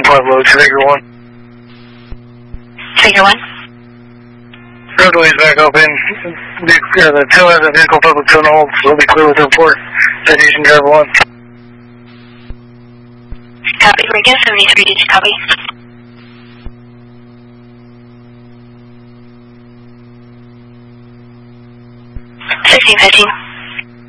5 loads, figure 1. Figure 1. Roadway's back open. The tow has a vehicle public tow hold, so it'll be clear with the report. Citation driver 1. Copy, Regan, 73, did you copy? 1615.